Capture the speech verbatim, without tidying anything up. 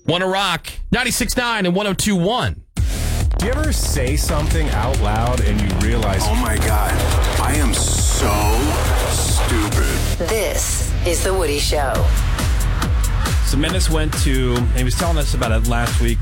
Wanna Rock, ninety-six point nine and one oh two point one. Do you ever say something out loud and you realize, oh my God, I am so stupid? This is The Woody Show. So Menace went to, and he was telling us about it last week,